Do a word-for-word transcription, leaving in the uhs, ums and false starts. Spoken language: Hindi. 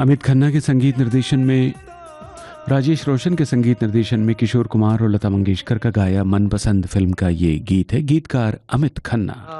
अमित खन्ना के संगीत निर्देशन में, राजेश रोशन के संगीत निर्देशन में किशोर कुमार और लता मंगेशकर का गाया मनपसंद फिल्म का ये गीत है। गीतकार अमित खन्ना।